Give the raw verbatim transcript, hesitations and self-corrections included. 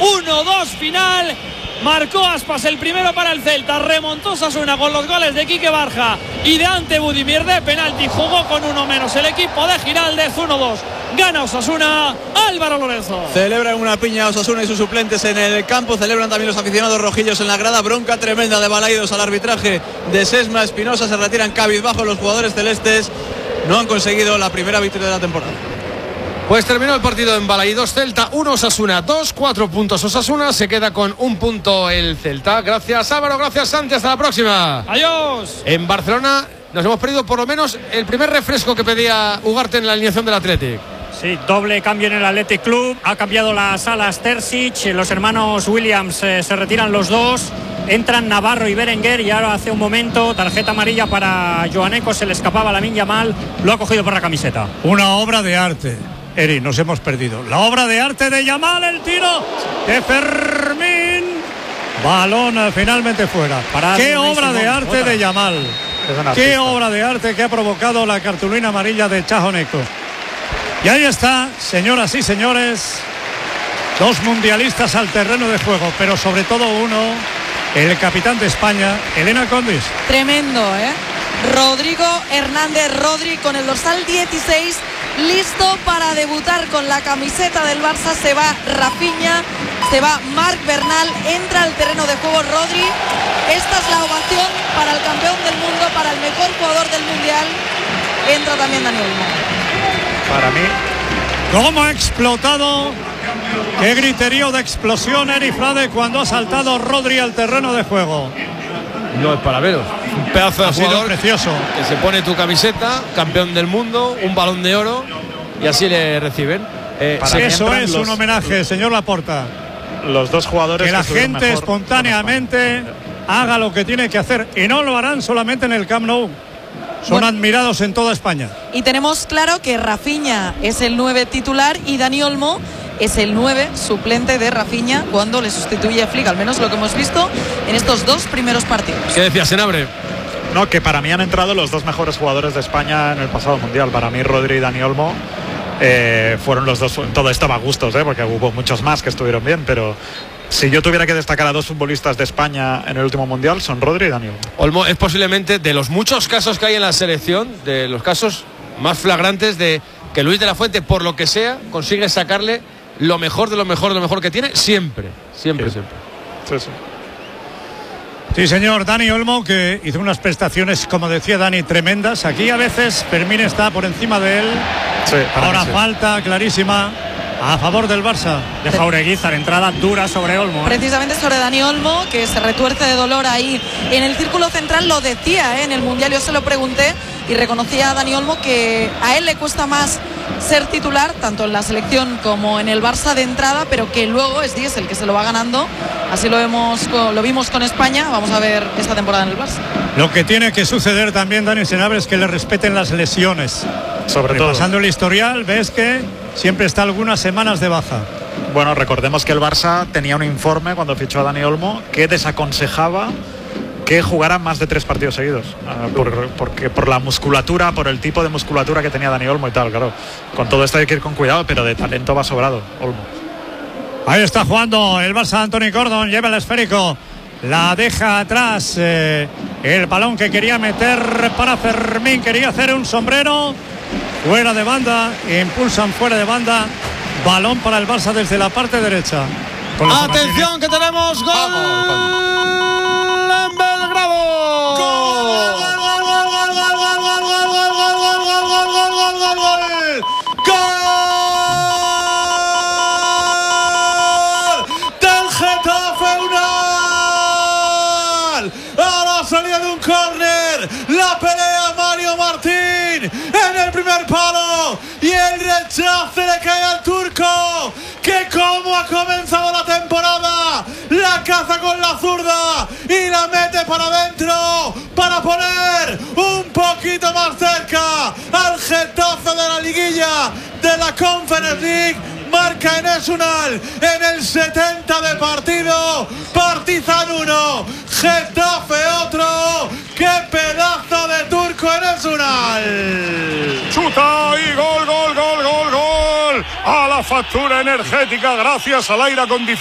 uno dos final. Marcó Aspas el primero para el Celta, remontó Osasuna con los goles de Quique Barja y de Ante Budimir de penalti. Jugó con uno menos el equipo de Giraldez. Uno dos, gana Osasuna. Álvaro Lorenzo. Celebran una piña Osasuna y sus suplentes en el campo. Celebran también los aficionados rojillos en la grada. Bronca tremenda de Balaidos al arbitraje de Sesma Espinosa. Se retiran cabizbajo los jugadores celestes. No han conseguido la primera victoria de la temporada. Pues terminó el partido en Balaidos. Celta uno, Osasuna dos, cuatro puntos Osasuna, se queda con un punto el Celta. Gracias Álvaro, gracias Santi, hasta la próxima. Adiós. En Barcelona nos hemos perdido por lo menos el primer refresco que pedía Ugarte en la alineación del Athletic. Sí, doble cambio en el Athletic Club, ha cambiado las alas Terzic, los hermanos Williams eh, se retiran los dos, entran Navarro y Berenguer y ahora hace un momento tarjeta amarilla para Joaneco, se le escapaba Lamine Yamal, lo ha cogido por la camiseta. Una obra de arte. Eri, nos hemos perdido. La obra de arte de Yamal, el tiro de Fermín. Balón finalmente fuera. Para Qué obra de arte otra. de Yamal. Qué obra de arte que ha provocado la cartulina amarilla de Chajoneco. Y ahí está, señoras y señores, dos mundialistas al terreno de juego, pero sobre todo uno, el capitán de España, Elena Condis. Tremendo, ¿eh? Rodrigo Hernández Rodri con el dorsal dieciséis, listo para debutar con la camiseta del Barça. Se va Rafinha, se va Marc Bernal, entra al terreno de juego Rodri. Esta es la ovación para el campeón del mundo, para el mejor jugador del mundial. Entra también Dani Olmo. Para mí, ¿cómo ha explotado? Qué griterío de explosión, Eri Frade, cuando ha saltado Rodri al terreno de juego. No es para veros, un pedazo de ha jugador sido precioso, que se pone tu camiseta, campeón del mundo, un balón de oro y así le reciben. Eh, eso es los, un homenaje, señor Laporta. Los dos jugadores que la que gente mejor espontáneamente haga lo que tiene que hacer y no lo harán solamente en el Camp Nou. Son bueno, admirados en toda España. Y tenemos claro que Rafinha es el nueve titular y Dani Olmo es el nueve suplente de Rafinha cuando le sustituye a Flick, al menos lo que hemos visto en estos dos primeros partidos. ¿Qué decía Senabre? No, que para mí han entrado los dos mejores jugadores de España en el pasado mundial. Para mí Rodri y Dani Olmo eh, fueron los dos. Todo esto va a gustos, ¿eh? Porque hubo muchos más que estuvieron bien, pero si yo tuviera que destacar a dos futbolistas de España en el último mundial, son Rodri y Dani Olmo. Olmo es posiblemente de los muchos casos que hay en la selección, de los casos más flagrantes de que Luis de la Fuente, por lo que sea, consigue sacarle lo mejor de lo mejor de lo mejor que tiene, siempre, siempre, sí. siempre. Sí, sí. Sí, señor, Dani Olmo, que hizo unas prestaciones, como decía Dani, tremendas. Aquí a veces Fermín está por encima de él. Sí, ahora sí. falta clarísima a favor del Barça. De Jaureguizar, entrada dura sobre Olmo. ¿eh? Precisamente sobre Dani Olmo, que se retuerce de dolor ahí en el círculo central, lo decía ¿eh? en el Mundial, yo se lo pregunté y reconocía a Dani Olmo que a él le cuesta más ser titular, tanto en la selección como en el Barça de entrada, pero que luego es Díez el que se lo va ganando. Así lo vemos, lo vimos con España, vamos a ver esta temporada en el Barça. Lo que tiene que suceder también, Dani Senabre, es que le respeten las lesiones. Sobre todo. Repasando el historial, ves que siempre está algunas semanas de baja. Bueno, recordemos que el Barça tenía un informe cuando fichó a Dani Olmo que desaconsejaba que jugaran más de tres partidos seguidos, uh, por, porque por la musculatura, por el tipo de musculatura que tenía Dani Olmo y tal, claro. Con todo esto hay que ir con cuidado, pero de talento va sobrado Olmo. Ahí está jugando el Barça. Anthony Gordon lleva el esférico, la deja atrás, eh, el balón que quería meter para Fermín, quería hacer un sombrero, fuera de banda, impulsan fuera de banda, balón para el Barça desde la parte derecha. Atención que tenemos gol. Vamos, vamos. En Belgrado. Gol, gol, gol, gol, gol, gol, gol, gol, gol, gol, gol, gol, gol, gol, gol, gol del Getafe Unal. A la salida de un córner, la pelea Mario Martín en el primer palo y el rechace le cae al turco, que como ha comenzado la temporada, la caza con la zurda y la mete para adentro para poner un poquito más cerca al Getafe de la liguilla de la Conference League. Marca Enes Unal en el setenta de partido. Partizan uno, Getafe otro. ¡Qué pedazo de turco Enes Unal! Chuta y gol, gol, gol, gol, gol. A la factura energética gracias al aire acondicionado.